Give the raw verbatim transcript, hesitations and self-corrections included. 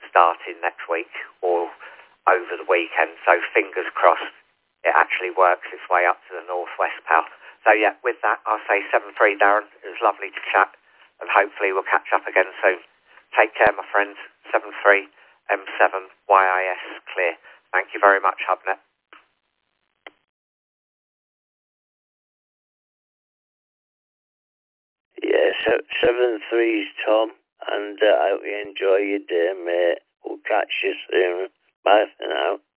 starting next week or over the weekend. So fingers crossed it actually works its way up to the northwest, pal. So yeah, with that, I'll say seven three, Darren. It was lovely to chat, and hopefully we'll catch up again soon. Take care, my friends. seven three M seven Y I S clear. Thank you very much, Hubnet. Yeah, so, seven three's Tom, and uh, I hope you enjoy your day, mate. We'll catch you soon. Bye for now.